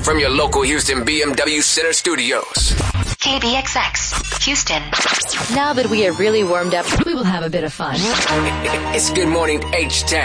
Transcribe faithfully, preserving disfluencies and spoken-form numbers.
from your local Houston B M W Center Studios. K B X X, Houston. Now that we are really warmed up, we will have a bit of fun. It's Good Morning H-Town.